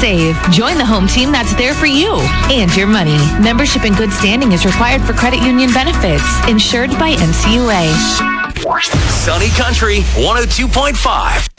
save. Join the home team that's there for you and your money. Membership in good standing is required for credit union benefits. Insured by NCUA. Sunny Country 102.5.